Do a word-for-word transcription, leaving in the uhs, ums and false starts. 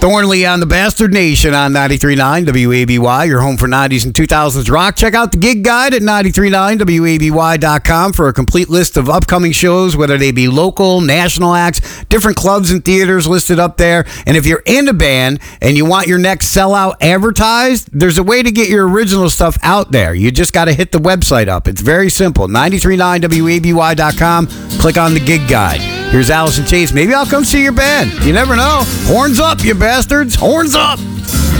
Thornley on the Bastard Nation on ninety-three point nine W A B Y, your home for nineties and two thousands rock. Check out the gig guide at ninety-three point nine W A B Y dot com for a complete list of upcoming shows, whether they be local, national acts, different clubs and theaters listed up there. And if you're in a band and you want your next sellout advertised, there's a way to get your original stuff out there. You just got to hit the website up. It's very simple. ninety-three point nine W A B Y dot com. Click on the gig guide. Here's Allison Chase. Maybe I'll come see your band. You never know. Horns up, you bastards. Horns up.